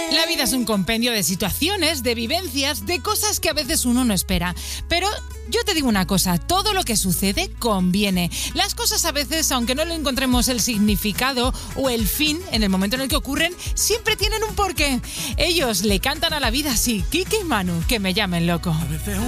La vida es un compendio de situaciones, de vivencias, de cosas que a veces uno no espera. Pero yo te digo una cosa, todo lo que sucede conviene. Las cosas a veces, aunque no le encontremos el significado o el fin en el momento en el que ocurren, siempre tienen un porqué. Ellos le cantan a la vida así, Kike y Manu, que me llamen loco.